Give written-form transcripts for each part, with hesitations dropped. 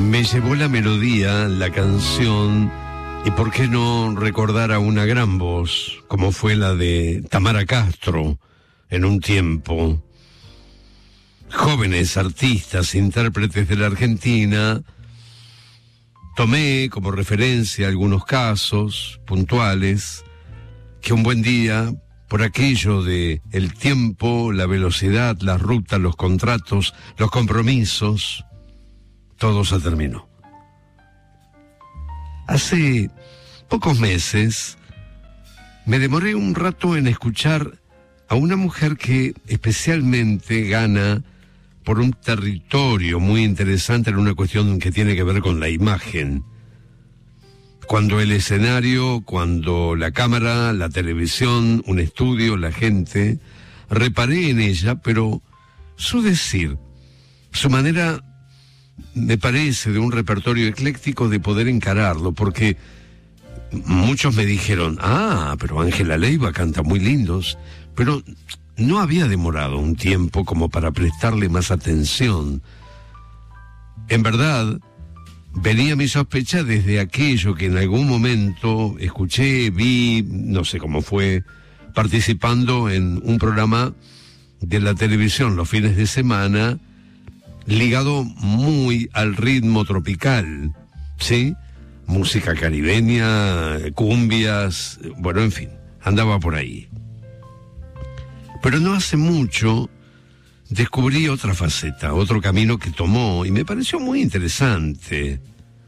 Me llevó la melodía, la canción, y por qué no recordar a una gran voz, como fue la de Tamara Castro, en un tiempo. Jóvenes artistas, intérpretes de la Argentina, tomé como referencia algunos casos puntuales, que un buen día, por aquello de el tiempo, la velocidad, las rutas, los contratos, los compromisos, todo se terminó. Hace pocos meses me demoré un rato en escuchar a una mujer que especialmente gana por un territorio muy interesante en una cuestión que tiene que ver con la imagen. Cuando el escenario, cuando la cámara, la televisión, un estudio, la gente, reparé en ella, pero su decir, su manera, me parece, de un repertorio ecléctico de poder encararlo, porque muchos me dijeron, pero Ángela Leiva canta muy lindos, pero no había demorado un tiempo como para prestarle más atención. En verdad, venía mi sospecha desde aquello que en algún momento escuché, vi, no sé cómo fue, participando en un programa de la televisión los fines de semana, ligado muy al ritmo tropical, ¿sí? Música caribeña, cumbias, bueno, en fin, andaba por ahí. Pero no hace mucho descubrí otra faceta, otro camino que tomó, y me pareció muy interesante,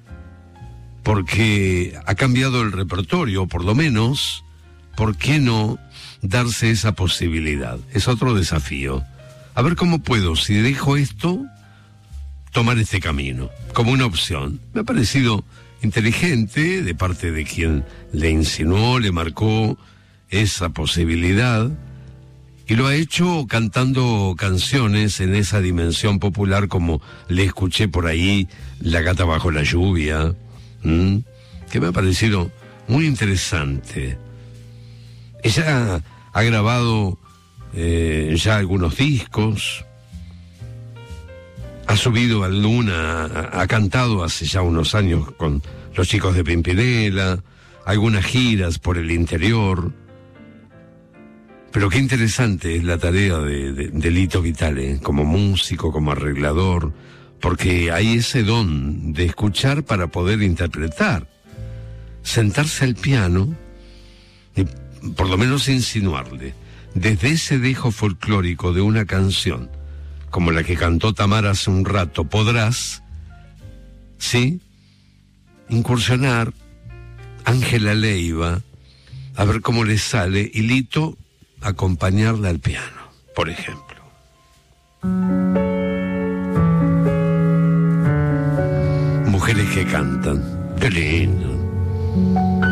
porque ha cambiado el repertorio, por lo menos, ¿por qué no darse esa posibilidad? Es otro desafío. A ver cómo puedo, si dejo esto, tomar este camino, como una opción. Me ha parecido inteligente de parte de quien le insinuó, le marcó esa posibilidad, y lo ha hecho cantando canciones en esa dimensión popular, como le escuché por ahí, La gata bajo la lluvia, que me ha parecido muy interesante. Ella ha grabado ya algunos discos, ha subido a Luna, ha cantado hace ya unos años con los chicos de Pimpinela, algunas giras por el interior. Pero qué interesante es la tarea de Lito Vitale, como músico, como arreglador, porque hay ese don de escuchar para poder interpretar. Sentarse al piano y por lo menos insinuarle, desde ese dejo folclórico de una canción, como la que cantó Tamara hace un rato, Podrás, ¿sí? Incursionar Ángela Leiva, a ver cómo le sale, y Lito acompañarla al piano, por ejemplo. Mujeres que cantan, qué lindo.